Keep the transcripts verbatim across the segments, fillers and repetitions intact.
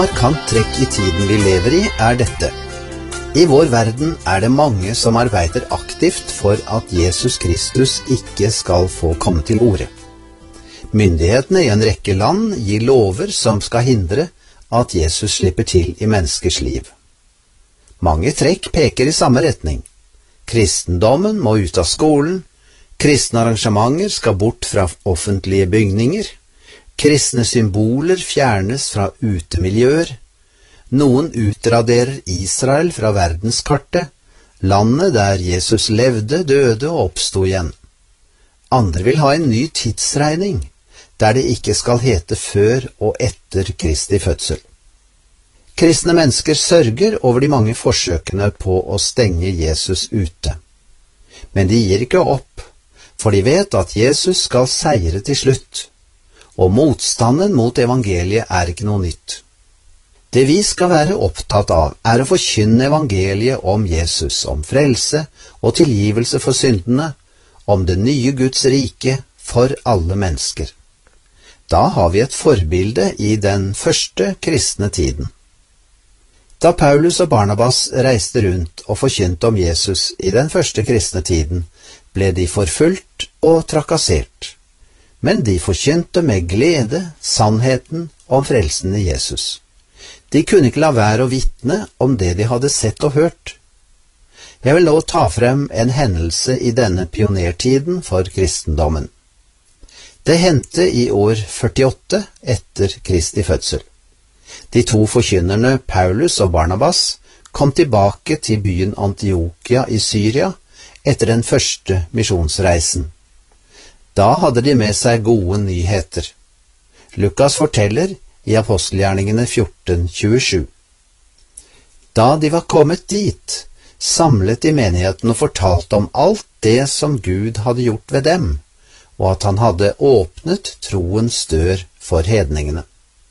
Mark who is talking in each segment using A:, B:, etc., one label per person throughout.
A: Markant trekk i tiden vi lever i er dette. I vår verden er det mange som arbeider aktivt for at Jesus Kristus ikke skal få komme til orde. Myndighetene i en rekke land gir lover som skal hindre at Jesus slipper til i menneskers liv. Mange trekk peker i samme retning. Kristendommen må ut av skolen, kristne arrangementer skal bort fra offentlige bygninger, kristne symboler fjernes fra utemiljøer, noen utraderer Israel fra verdenskartet, landet der Jesus levde, døde og oppstod igjen. Andre vil ha en ny tidsregning, der det ikke skal hete før og etter Kristi fødsel. Kristne mennesker sørger over de mange forsøkene på å stenge Jesus ute. Men de gir ikke opp, for de vet at Jesus skal seire til slutt, og motstanden mot evangeliet er ikke noe nytt. Det vi skal være opptatt av er å forkynne evangeliet om Jesus, om frelse og tilgivelse for syndene, om det nye Guds rike for alle mennesker. Da har vi et forbilde i den første kristne tiden. Da Paulus og Barnabas reiste rundt og forkynte om Jesus i den første kristne tiden, ble de forfulgt og trakassert. Men de forkynte med glede sannheten om frelsen i Jesus. De kunne ikke la være å vitne om det de hadde sett og hørt. Jeg vil nå ta frem en hendelse i denne pionertiden for kristendommen. Det hendte i år førtiåtte etter Kristi fødsel. De to forkynnerne Paulus og Barnabas kom tilbake til byen Antiokia i Syria etter den første misjonsreisen. Da hadde de med seg gode nyheter. Lukas forteller i Apostelgjerningene fjorten tjuesju. Da de var kommet dit, samlet de menigheten og fortalte om alt det som Gud hadde gjort ved dem, og at han hadde åpnet troens dør for hedningene.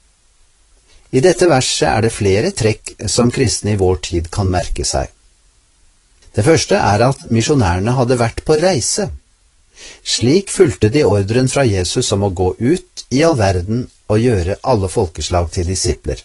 A: I dette verset er det flere trekk som kristne i vår tid kan merke seg. Det første er at misjonærene hadde vært på reise. Slik fulgte de ordren fra Jesus om å gå ut i all verden og gjøre alle folkeslag til disipler.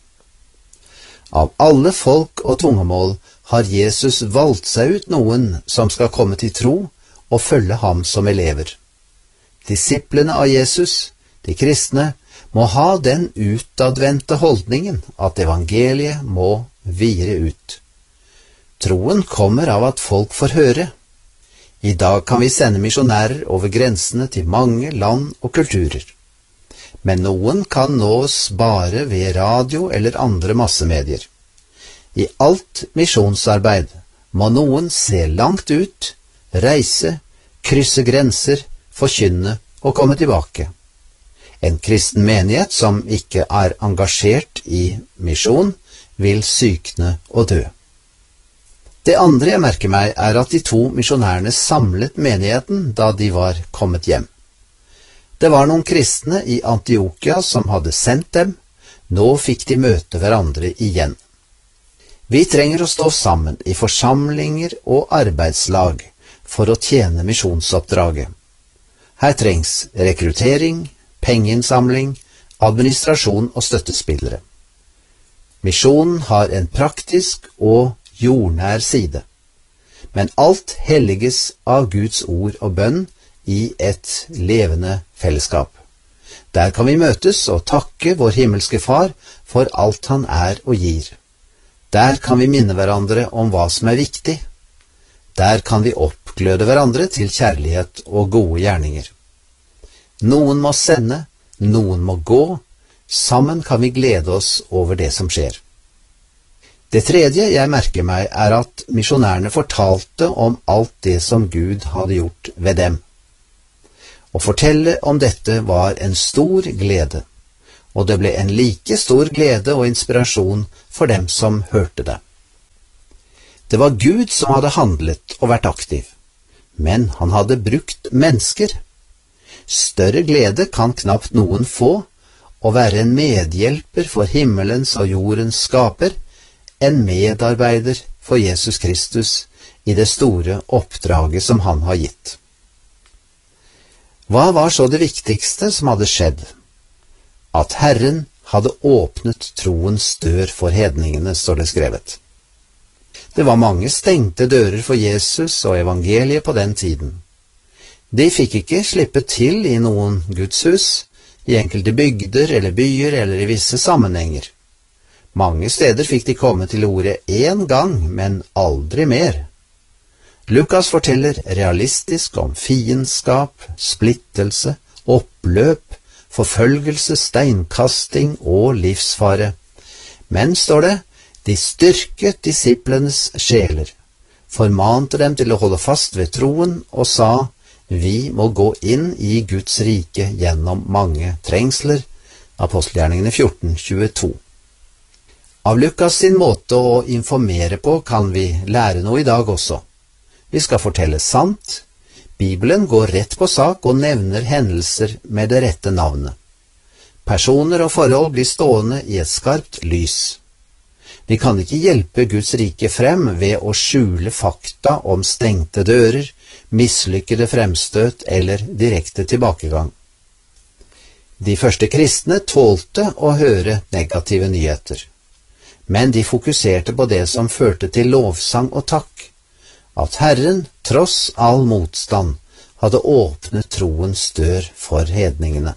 A: Av alle folk og tungemål har Jesus valgt seg ut noen som skal komme til tro og følge ham som elever. Disiplene av Jesus, de kristne, må ha den utadvendte holdningen at evangeliet må vire ut. Troen kommer av at folk får høre. I dag kan vi sende misjonærer over grensene til mange land og kulturer. Men noen kan nås bare ved radio eller andre massemedier. I alt misjonsarbeid må noen se langt ut, reise, krysse grenser, forkynne og komme tilbake. En kristen menighet som ikke er engasjert i misjon, vil sykne og dø. Det andre jeg merker meg er at de to misjonærene samlet menigheten da de var kommet hjem. Det var noen kristne i Antiokia som hadde sendt dem, nå fikk de møte hverandre igjen. Vi trenger å stå sammen i forsamlinger og arbeidslag for å tjene misjonsoppdraget. Her trengs rekruttering, pengeinnsamling, administrasjon og støttespillere. Misjonen har en praktisk og jordnær side, men alt helliges av Guds ord og bønn i et levende fellesskap. Der kan vi møtes og takke vår himmelske Far for alt han er og gir. Der kan vi minne hverandre om hva som er viktig. Der kan vi oppgløde hverandre til kjærlighet og gode gjerninger. Noen må sende, noen må gå, sammen kan vi glede oss over det som skjer. Det tredje jeg merker meg er at misjonærene fortalte om alt det som Gud hadde gjort ved dem. Å fortelle om dette var en stor glede, og det ble en like stor glede og inspirasjon for dem som hørte det. Det var Gud som hadde handlet og vært aktiv, men han hadde brukt mennesker. Større glede kan knapt noen få, å være en medhjelper for himmelens og jordens skaper, en medarbeider for Jesus Kristus i det store oppdraget som han har gitt. Hva var så det viktigste som hadde skjedd? At Herren hadde åpnet troens dør for hedningene, står det skrevet. Det var mange stengte dører for Jesus og evangeliet på den tiden. De fikk ikke slippe til i noen gudshus, i enkelte bygder eller byer eller i visse sammenhenger. Mange steder fikk de komme til orde én gang, men aldri mer. Lukas forteller realistisk om fiendskap, splittelse, oppløp, forfølgelse, steinkasting og livsfare. Men, står det, de styrket disiplenes sjeler, formante dem til å holde fast ved troen og sa, vi må gå inn i Guds rike gjennom mange trengsler. Apostelgjerningene fjorten tjueto. Av Lukas sin måte å informere på kan vi lære noe i dag også. Vi skal fortelle sant. Bibelen går rett på sak og nevner hendelser med det rette navnet. Personer og forhold blir stående i et skarpt lys. Vi kan ikke hjelpe Guds rike frem ved å skjule fakta om stengte dører, mislykkede fremstøt eller direkte tilbakegang. De første kristne tålte å høre negative nyheter, men de fokuserte på det som førte til lovsang og takk, at Herren, tross all motstand, hadde åpnet troens dør for hedningene.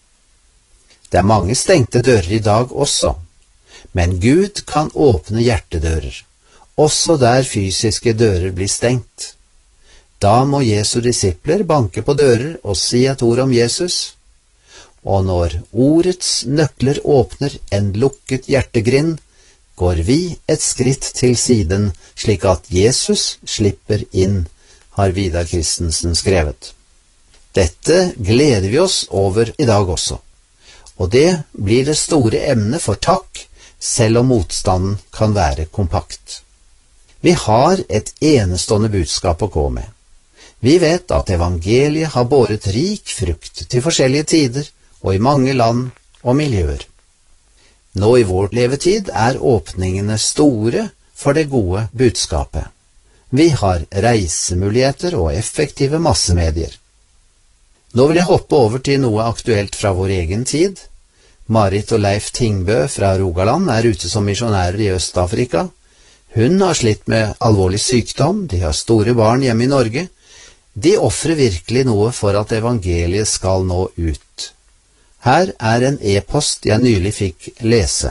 A: Det er mange stengte dører i dag også, men Gud kan åpne hjertedører, også der fysiske dører blir stengt. Da må Jesu disipler banke på dører og si et ord om Jesus. Og når ordets nøkler åpner en lukket hjertegrind, går vi et skritt til siden, slik at Jesus slipper inn, har Vidar Christensen skrevet. Dette gleder vi oss over i dag også, og det blir det store emnet for takk, selv om motstanden kan være kompakt. Vi har et enestående budskap å gå med. Vi vet at evangeliet har båret rik frukt til forskjellige tider og i mange land og miljøer. Nå i vår levetid er åpningene store for det gode budskapet. Vi har reisemuligheter og effektive massemedier. Nå vil jeg hoppe over til noe aktuelt fra vår egen tid. Marit og Leif Tingbø fra Rogaland er ute som misjonærer i Øst-Afrika. Hun har slitt med alvorlig sykdom, de har store barn hjemme i Norge. De offrer virkelig noe for at evangeliet skal nå ut. Her er en e-post jeg nylig fikk lese.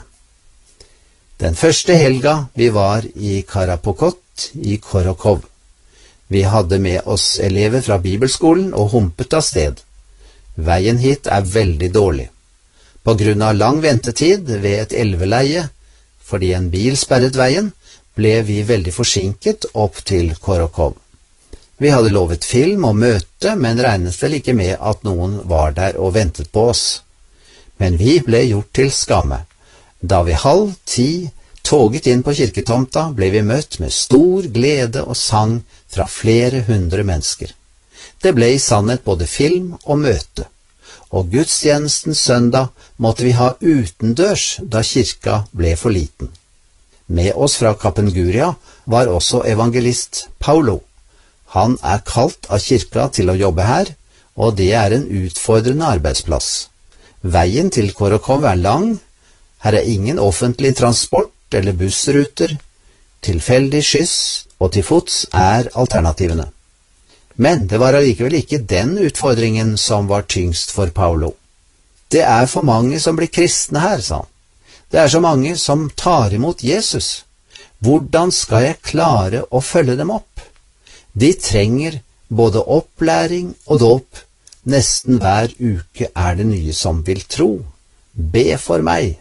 A: Den første helga vi var i Karapokot i Korokov. Vi hadde med oss elever fra bibelskolen og humpet av sted. Veien hit er veldig dårlig. På grunn av lang ventetid ved et elveleie, fordi en bil sperret veien, ble vi veldig forsinket opp til Korokov. Vi hadde lovet film og møte, men regnet vel ikke med at noen var der og ventet på oss. Men vi ble gjort til skamme. Da vi halv ti toget inn på kirketomta, ble vi møtt med stor glede og sang fra flere hundre mennesker. Det ble i sannhet både film og møte. Og gudstjenesten søndag måtte vi ha utendørs da kirka ble for liten. Med oss fra Kapenguria var også evangelist Paulo. Han er kalt av kirka til å jobbe her, og det er en utfordrende arbeidsplass. Veien til Korokov er lang, her er ingen offentlig transport eller bussruter, tilfeldig skyss og til fots er alternativene. Men det var allikevel ikke den utfordringen som var tyngst for Paulo. Det er for mange som blir kristne her, sa han. Det er så mange som tar imot Jesus. Hvordan skal jeg klare å følge dem opp? De trenger både opplæring og dåp. Nesten hver uke er det nye som vil tro. Be for meg.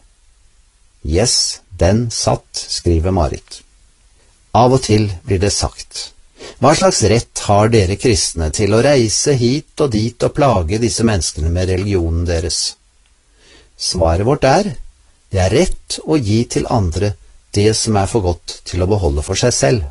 A: Yes, den satt, skriver Marit. Av og til blir det sagt. Hva slags rett har dere kristne til å reise hit og dit og plage disse menneskene med religionen deres? Svaret vårt er, det er rett å gi til andre det som er for godt til å beholde for seg selv.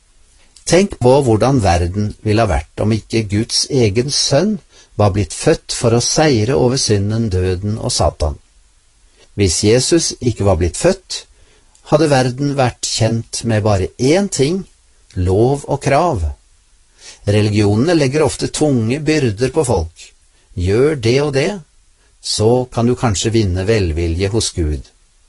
A: Tenk på hvordan verden ville ha vært om ikke Guds egen sønn var blitt født for å seire over synden, døden og Satan. Hvis Jesus ikke var blitt født, hadde verden vært kjent med bare én ting, lov og krav. Religionene legger ofte tunge byrder på folk. Gjør det og det, så kan du kanskje vinne velvilje hos Gud.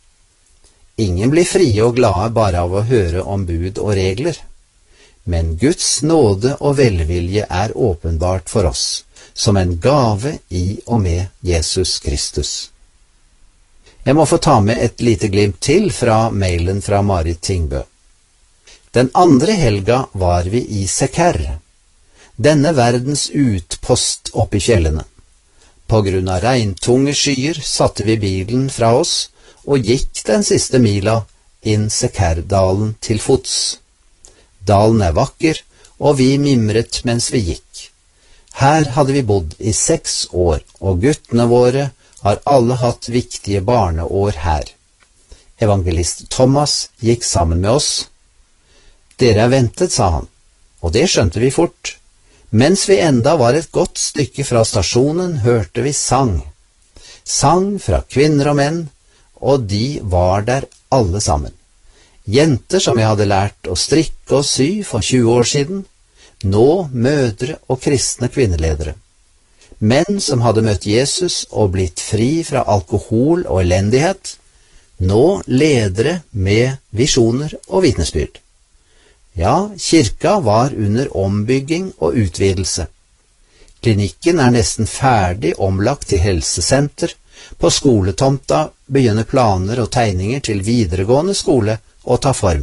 A: Ingen blir frie og glade bare av å høre om bud og regler, men Guds nåde og velvilje er åpenbart for oss, som en gave i og med Jesus Kristus. Jeg må få ta med et lite glimt til fra mailen fra Marit Tingbø. Den andre helga var vi i Seker, denne verdens utpost oppe i fjellene. På grunn av regntunge skyer satte vi bilen fra oss og gikk den siste mila inn Sekerdalen til fots. Dalen er vakker, og vi mimret mens vi gikk. Her hadde vi bodd i seks år, og guttene våre har alle hatt viktige barneår her. Evangelist Thomas gikk sammen med oss. Dere er ventet, sa han, og det skjønte vi fort. Mens vi enda var et godt stykke fra stasjonen, hørte vi sang. Sang fra kvinner og menn, og de var der alle sammen. Jenter som jeg hadde lært å strikke og sy for tjue år siden, nå mødre og kristne kvinneledere. Menn som hadde møtt Jesus og blitt fri fra alkohol og elendighet, nå ledere med visjoner og vitnesbyrd. Ja, kirka var under ombygging og utvidelse. Klinikken er nesten ferdig omlagt til helsesenter. På skoletomta begynner planer og tegninger til videregående skole å ta form.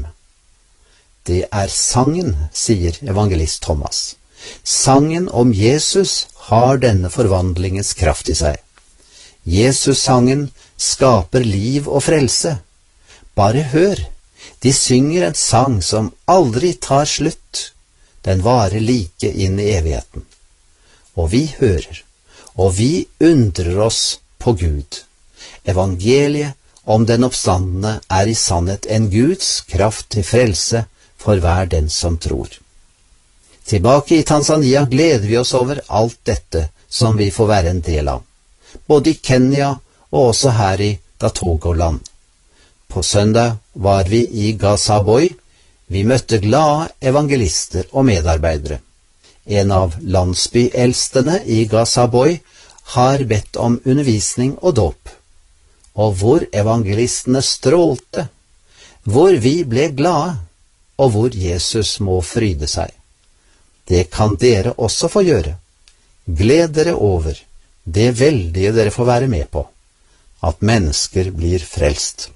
A: Det er sangen, sier evangelist Thomas. Sangen om Jesus har denne forvandlingens kraft i seg. Jesus-sangen skaper liv og frelse. Bare hør, de synger en sang som aldri tar slutt. Den varer like inn i evigheten. Og vi hører, og vi undrer oss på Gud. Evangeliet om den oppstandende er i sannhet en Guds kraft til frelse for hver den som tror. Tilbake i Tanzania gleder vi oss over alt dette som vi får være en del av, både i Kenya og også her i Datogoland. På søndag var vi i Gazaboy. Vi møtte glade evangelister og medarbeidere. En av landsbyeldstene i Gazaboy har bedt om undervisning og dåp, og hvor evangelistene strålte, hvor vi ble glade, og hvor Jesus må fryde seg. Det kan dere også få gjøre. Gled dere over det veldige dere får være med på, at mennesker blir frelst.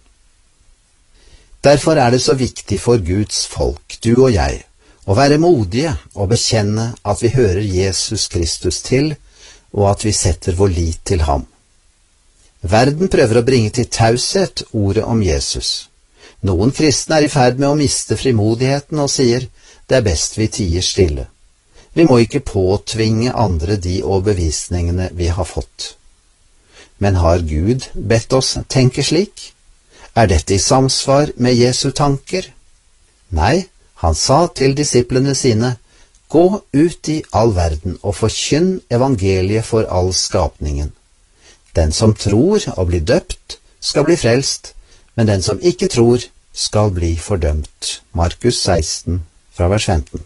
A: Derfor er det så viktig for Guds folk, du og jeg, å være modige og bekjenne at vi hører Jesus Kristus til, og at vi setter vår lit til ham. Verden prøver å bringe til taushet ordet om Jesus. Noen kristne er i ferd med å miste frimodigheten og sier, det er best vi tier stille. Vi må ikke påtvinge andre de overbevisningene vi har fått. Men har Gud bedt oss tenke slik? Er dette i samsvar med Jesu tanker? Nei, han sa til disiplene sine, gå ut i all verden og forkynn evangeliet for all skapningen. Den som tror og blir døpt, skal bli frelst, men den som ikke tror, skal bli fordømt. Markus seksten, fra vers femten.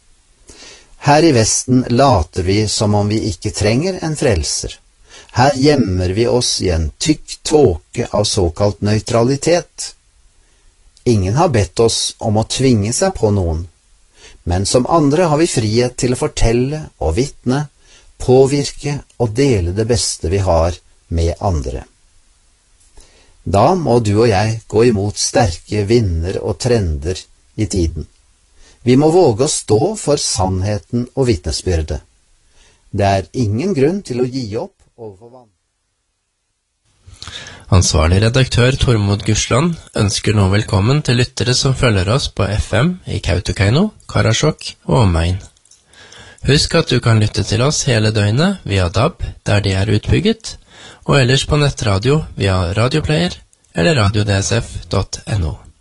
A: Her i Vesten later vi som om vi ikke trenger en frelser. Her gjemmer vi oss i en tykk tåke av såkalt nøytralitet. Ingen har bedt oss om å tvinge seg på noen, men som andre har vi frihet til å fortelle og vitne, påvirke og dele det beste vi har med andre. Da må du og jeg gå imot sterke vinder og trender i tiden. Vi må våge å stå for sannheten og vitnesbyrdet. Det er ingen grunn til å gi opp overfor vann.
B: Ansvarlig redaktør Tormod Gursland ønsker nå velkommen til lyttere som følger oss på F M i Kautokeino, Karasjok og omegn. Husk at du kan lytte til oss hele døgnet via D A B, der de er utbygget, og ellers på nettradio via radioplayer eller radio d s f punktum no.